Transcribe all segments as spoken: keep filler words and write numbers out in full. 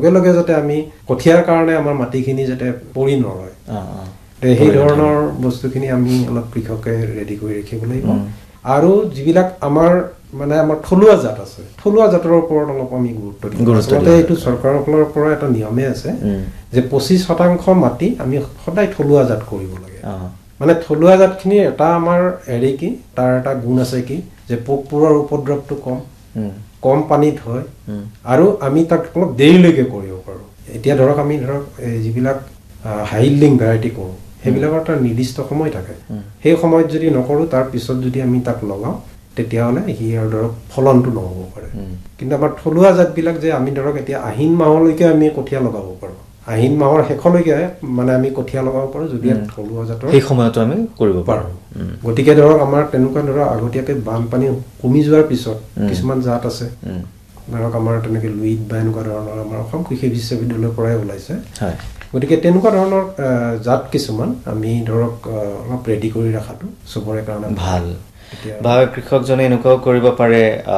লগে লগে যাতে আমি কঠিয়াৰ কাৰণে আমাৰ মাটিখিনি যাতে পৰি নৰয় সেই ধৰণৰ বস্তুখিনি আমি অলপ কৃষকে ৰেডি কৰি ৰাখিব লাগিব আৰু যিবিলাক আমাৰ মানে আমাৰ থলুৱা জাত আছে থলুৱা জাতৰ ওপৰত অলপ আমি গুৰুত্ব দিম আচলতে এইটো চৰকাৰৰ ফালৰ পৰা এটা নিয়মে আছে যে পঁচিছ শতাংশ মাটি আমি সদায় থলুৱা জাত কৰিব লাগে মানে থলুৱা জাতখিনি এটা আমাৰ হেৰি কি তাৰ এটা গুণ আছে কি যে পোক পৰুৱাৰ উপদ্ৰৱটো কম কম পানীত হয় আৰু আমি তাক অলপ দেৰিলৈকে কৰিব পাৰোঁ এতিয়া ধৰক আমি ধৰক যিবিলাক হাই ইল্ডিং ভেৰাইটি কৰোঁ সেইবিলাকৰ এটা নিৰ্দিষ্ট সময় থাকে সেই সময়ত যদি নকৰোঁ তাৰ পিছত যদি আমি তাক লগাওঁ তেতিয়াহ'লে সি আৰু ধৰক ফলনটো নহ'ব পাৰে কিন্তু আমাৰ থলুৱা জাতবিলাক যে আমি ধৰক এতিয়া আহিন মাহলৈকে আমি কঠীয়া লগাব পাৰোঁ আহিন মাহৰ শেষলৈকে মানে আমি কঠীয়া লগাব পাৰোঁ যদি থলুৱা জাতৰ সেই সময়তো আমি কৰিব পাৰোঁ গতিকে ধৰক আমাৰ তেনেকুৱা ধৰক আগতীয়াকৈ বানপানী কমি যোৱাৰ পিছত কিছুমান জাত আছে ধৰক আমাৰ তেনেকৈ লুইত বা এনেকুৱা ধৰণৰ আমাৰ অসম কৃষি বিশ্ববিদ্যালয়ৰ পৰাই ওলাইছে গতিকে তেনেকুৱা ধৰণৰ জাত কিছুমান আমি ধৰক অলপ ৰেডি কৰি ৰখাটো চবৰে কাৰণে ভাল বা কৃষকজনে এনেকুৱাও কৰিব পাৰে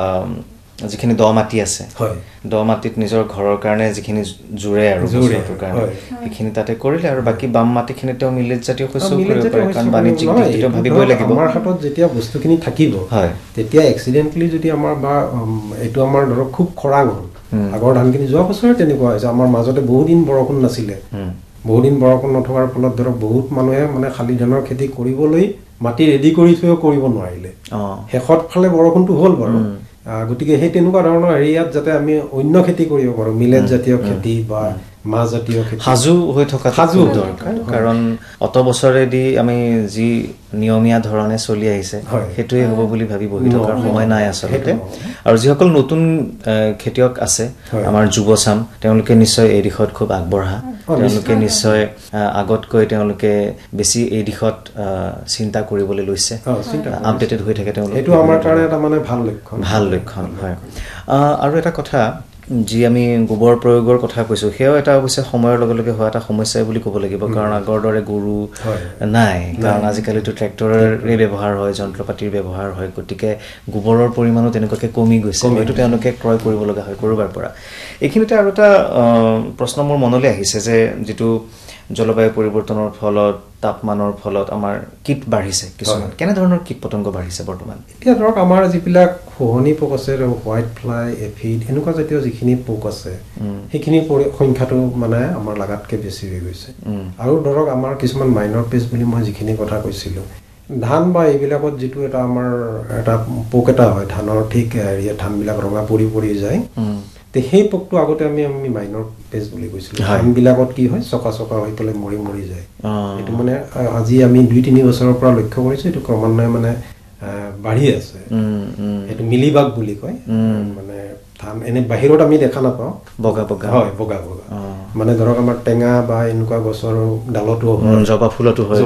যিখিনি দ মাটি আছে দ মাটিত নিজৰ ঘৰৰ কাৰণে যিখিনি জুৰে আৰু বছৰটোৰ কাৰণে সেইখিনি তাতে কৰিলে আৰু বাকী বাম মাটিখিনি তেওঁ মিলেট জাতীয় শস্য কৰিব পাৰে কাৰণ বাণিজ্যিক দিশটো ভাবিবই লাগিব আমাৰ হাতত যেতিয়া বস্তুখিনি থাকিব তেতিয়া এক্সিডেণ্টলি যদি আমাৰ বা এইটো আমাৰ ধৰক খুব খৰাং হ'ল আগৰ ধানখিনি যোৱা বছৰে তেনেকুৱা হৈছে আমাৰ মাজতে বহুদিন বৰষুণ নাছিলে বহুদিন বৰষুণ নথকাৰ ফলত ধৰক বহুত মানুহে মানে শালি ধানৰ খেতি কৰিবলৈ মাটি ৰেডি কৰি থৈও কৰিব নোৱাৰিলে শেষত ফালে বৰষুণটো হ'ল বাৰু গতিকে সেই তেনেকুৱা ধৰণৰ এৰিয়াত যাতে আমি অন্য খেতি কৰিব পাৰোঁ মিলেট জাতীয় খেতি বা মাহ জাতীয় খেতি সাজু হৈ থকা সাজু দৰকাৰ কাৰণ অত বছৰেদি আমি যি নিয়মীয়া ধৰণে চলি আহিছে সেইটোৱে হ'ব বুলি ভাবি বহি থকাৰ সময় নাই আচলতে আৰু যিসকল নতুন খেতিয়ক আছে আমাৰ যুৱচাম তেওঁলোকে নিশ্চয় এই দিশত খুব আগবঢ়া তেওঁলোকে নিশ্চয় আগতকৈ তেওঁলোকে বেছি এই দিশত চিন্তা কৰিবলৈ লৈছে আপডেটেড হৈ থাকে তেওঁলোক এইটো আমাৰ কাৰণে এটা মানে ভাল লক্ষণ ভাল লক্ষণ হয় আৰু এটা কথা যি আমি গোবৰ প্ৰয়োগৰ কথা কৈছোঁ সেয়াও এটা অৱশ্যে সময়ৰ লগে লগে হোৱা এটা সমস্যাই বুলি ক'ব লাগিব কাৰণ আগৰ দৰে গৰু নাই কাৰণ আজিকালিতো ট্ৰেক্টৰেৰে ব্যৱহাৰ হয় যন্ত্ৰপাতিৰ ব্যৱহাৰ হয় গতিকে গোবৰৰ পৰিমাণো তেনেকুৱাকৈ কমি গৈছে হয়তো তেওঁলোকে ক্ৰয় কৰিব লগা হয় ক'ৰবাৰ পৰা এইখিনিতে আৰু এটা প্ৰশ্ন মোৰ মনলৈ আহিছে যে যিটো জলবায়ু পৰিৱৰ্তনৰ ফলত তাপমানৰ ফলত আমাৰ কীট বাঢ়িছে কিছুমান কেনেধৰণৰ কীট পতংগ বাঢ়িছে বৰ্তমান এতিয়া ধৰক আমাৰ যিবিলাক খোহনি পোক আছে হোৱাইট ফ্লাই এফিড এনেকুৱা জাতীয় যিখিনি পোক আছে সেইখিনি সংখ্যাটো মানে আমাৰ লাগাতকৈ বেছি হৈ গৈছে আৰু ধৰক আমাৰ কিছুমান মাইনৰ পেষ্ট বুলি মই যিখিনি কথা কৈছিলোঁ ধান বা এইবিলাকত যিটো এটা আমাৰ এটা পোক এটা হয় ধানৰ ঠিক হেৰিয়ে ধানবিলাক ৰঙা পৰি পৰি যায় সেই পোকটো আগতে আমি আমি মাইনৰ পেষ্ট বুলি কৈছিলোঁ ধানবিলাকত কি হয় চকা চকা হৈ পেলাই মৰি মৰি যায় এইটো মানে আজি আমি দুই তিনি বছৰৰ পৰা লক্ষ্য কৰিছোঁ এইটো ক্ৰমান্বয়ে মানে বাঢ়ি আছে এইটো মিলিবাগ বুলি কয় মানে ধান এনে বাহিৰত আমি দেখা নাপাওঁ বগা বগা হয় বগা বগা মানে ধৰক আমাৰ টেঙা বা এনেকুৱা গছৰ ডালতো জবা ফুলতো হয়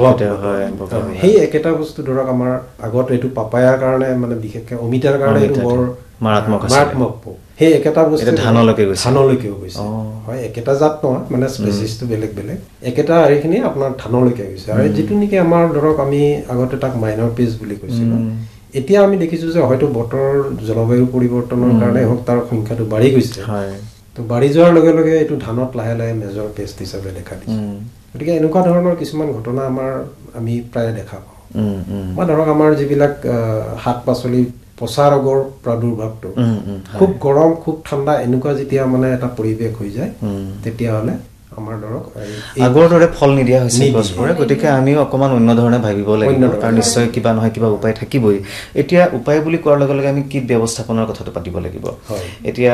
সেই একেটা বস্তু ধৰক আমাৰ আগত এইটো পাপায়াৰ কাৰণে মানে বিশেষকৈ অমিতাৰ কাৰণে এইটো বৰ মাৰাত্মক মাৰাত্মক পোক সেই একেটা বস্তু ধানলৈকে গৈছে ধানলৈকেও গৈছে হয় একেটা জাত নহয় মানে স্পেচিছটো বেলেগ বেলেগ একেটা হেৰিখিনি আপোনাৰ ধানলৈকে গৈছে আৰু যিটো নেকি আমাৰ ধৰক আমি আগতে তাক মাইনৰ পেষ্ট বুলি কৈছিলোঁ এতিয়া আমি দেখিছোঁ যে হয়তো বতৰ জলবায়ু পৰিৱৰ্তনৰ কাৰণে হওক তাৰ সংখ্যাটো বাঢ়ি গৈছে তো বাঢ়ি যোৱাৰ লগে লগে এইটো ধানত লাহে লাহে মেজৰ পেষ্ট হিচাপে দেখা দিছে গতিকে এনেকুৱা ধৰণৰ কিছুমান ঘটনা আমাৰ আমি প্ৰায় দেখা পাওঁ বা ধৰক আমাৰ যিবিলাক শাক পাচলি পচা ৰোগৰ প্ৰাদুৰ্ভাৱটো খুব গৰম খুব ঠাণ্ডা এনেকুৱা যেতিয়া মানে এটা পৰিৱেশ হৈ যায় তেতিয়াহ'লে আমাৰ ধৰক আগৰ দৰে ফল নিদিয়া হৈছে গছবোৰে গতিকে আমিও অকণমান অন্য ধৰণে ভাবিব লাগিব আৰু নিশ্চয় কিবা নহয় কিবা উপায় থাকিবই এতিয়া উপায় বুলি কোৱাৰ লগে লগে আমি কীট ব্যৱস্থাপনাৰ কথাটো পাতিব লাগিব এতিয়া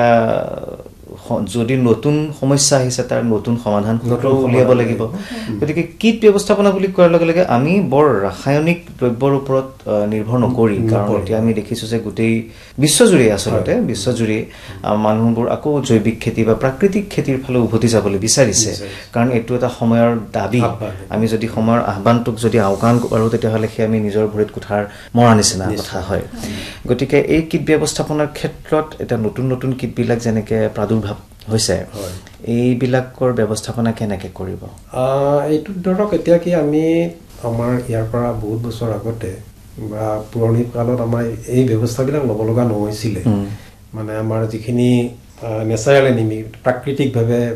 যদি নতুন সমস্যা আহিছে তাৰ নতুন সমাধান উলিয়াব লাগিব গতিকে কীট ব্যৱস্থাপনা বুলি কোৱাৰ লগে লগে আমি বৰ ৰাসায়নিক দ্ৰব্যৰ ওপৰত নিৰ্ভৰ নকৰি কাৰণ এতিয়া আমি দেখিছোঁ যে গোটেই বিশ্বজুৰি আচলতে বিশ্বজুৰি মানুহবোৰ আকৌ জৈৱিক খেতি বা প্ৰাকৃতিক খেতিৰ ফালে উভতি যাবলৈ বিচাৰিছে কাৰণ এইটো এটা সময়ৰ দাবী আমি যদি সময়ৰ আহ্বানটোক যদি আওকাণ কৰোঁ তেতিয়াহ'লে সেই আমি নিজৰ ভৰিত কুঠাৰ মৰা নিচিনা কথা হয় গতিকে এই কীট ব্যৱস্থাপনাৰ ক্ষেত্ৰত এটা নতুন নতুন কীটবিলাক যেনেকৈ প্ৰাদুৰ্ভাৱ হৈছে এইবিলাকৰ ব্যৱস্থাপনা কেনেকৈ কৰিব এইটো ধৰক এতিয়া কি আমি আমাৰ ইয়াৰ পৰা বহুত বছৰ আগতে বা পুৰণি কালত আমাৰ এই ব্যৱস্থাবিলাক ল'ব লগা নহৈছিলে মানে আমাৰ যিখিনি নেচাৰেল এনিমি প্ৰাকৃতিকভাৱে